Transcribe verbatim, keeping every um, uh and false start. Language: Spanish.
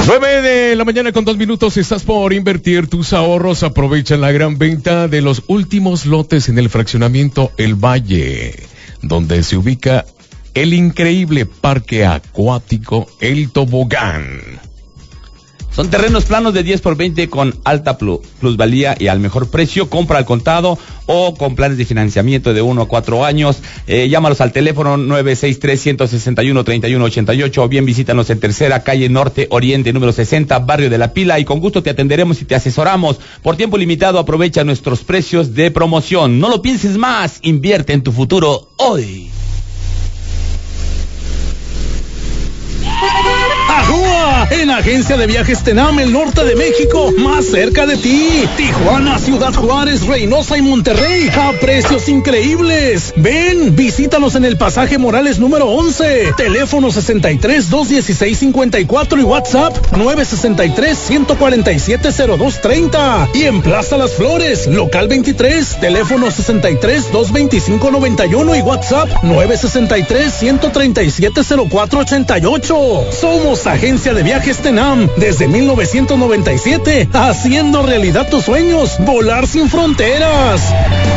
nueve de la mañana con dos minutos, estás por invertir tus ahorros. Aprovecha la gran venta de los últimos lotes en el fraccionamiento El Valle, donde se ubica el increíble parque acuático El Tobogán. Son terrenos planos de diez por veinte con alta plusvalía y al mejor precio. Compra al contado o con planes de financiamiento de uno a cuatro años. Eh, llámalos al teléfono nueve seis tres, uno seis uno, tres uno ocho ocho o bien visítanos en Tercera, calle Norte Oriente, número sesenta, barrio de La Pila, y con gusto te atenderemos y te asesoramos. Por tiempo limitado, aprovecha nuestros precios de promoción. No lo pienses más, invierte en tu futuro hoy. ¡Ajúa! En Agencia de Viajes Tenam, el norte de México, más cerca de ti. Tijuana, Ciudad Juárez, Reynosa y Monterrey, a precios increíbles. Ven, visítanos en el Pasaje Morales número once. Teléfono sesenta y tres, doscientos dieciséis, cincuenta y cuatro y WhatsApp nueve sesenta y tres, ciento cuarenta y siete, cero dos treinta. Y en Plaza Las Flores, local veintitrés, teléfono sesenta y tres, doscientos veinticinco, noventa y uno y WhatsApp nueve sesenta y tres, ciento treinta y siete, cero cuatro ochenta y ocho. Somos Agencia de Viajes Tenam desde mil novecientos noventa y siete, haciendo realidad tus sueños, volar sin fronteras.